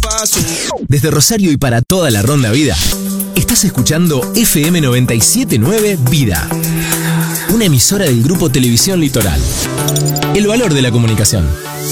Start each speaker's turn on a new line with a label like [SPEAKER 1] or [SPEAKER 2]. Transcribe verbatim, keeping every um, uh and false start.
[SPEAKER 1] Desde Rosario y para toda la Ronda Vida, estás escuchando F M noventa y siete punto nueve Vida, una emisora del Grupo Televisión Litoral. El valor de la comunicación.